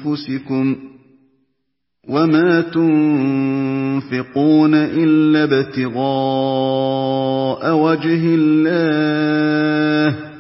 أَنفُسِكُمْ ۚ وَمَا تُنفِقُونَ إِلَّا ابْتِغَاءَ وَجْهِ اللَّهِ